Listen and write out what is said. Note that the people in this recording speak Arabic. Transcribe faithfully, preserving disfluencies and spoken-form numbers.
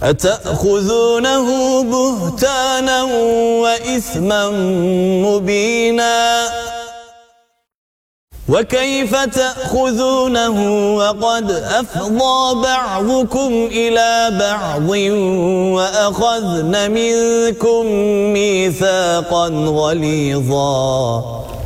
أتأخذونه بهتانا وإثما مبينا وكيف تأخذونه وقد أفضى بعضكم إلى بعض وأخذن منكم ميثاقا غليظا